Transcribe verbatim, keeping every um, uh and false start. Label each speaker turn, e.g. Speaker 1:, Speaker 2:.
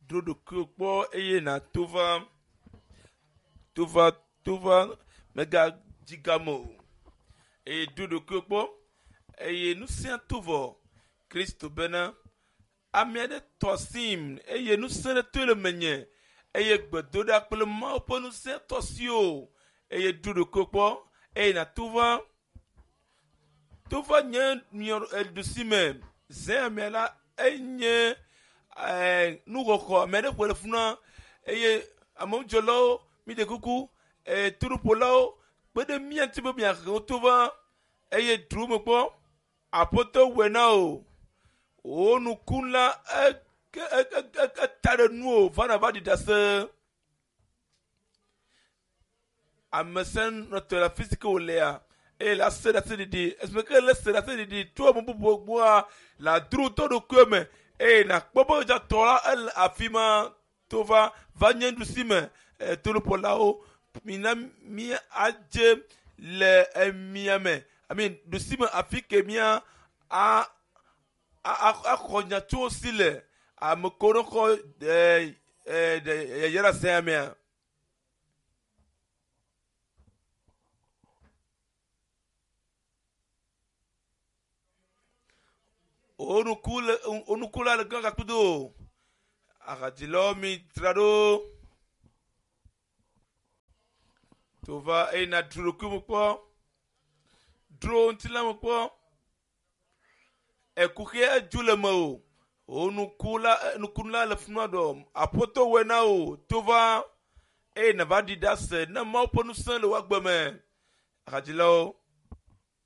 Speaker 1: dro de kpo eye na tova tova tova mega digamo e dro de kpo eye nu sia tovo Kristo bena amiade tosim eye nu sere tole menye eye gbedoda kple ma po nu se tosio eye dro de kpo eye na tova tova nye nyor edusime zemela enye eh nugoko mede kwele funa eye amom jolo mi de kuku eh turupolo pede mianti bo bia tova eye drumo po apoto wenao onu kunla e tare nuo vana vadi dase amesen notre la physique olea et la sera di est-ce que la sera di toi mon bobo la dru to do kome e na kpobo ja tola el afima tova vanyendu sime e tolo polao mina mi aje le emiame I mean du sime afike mia a a a konya to sile a mkono ko de de yera semia onu kula onu kula le ganga tudo akatilo mi trado tova e na druku ko dro ntila ko e kuke jule mo onu kula nu kula le fnado apoto wenao tova e na vadi das na mo ponu san le wagbeme akatilo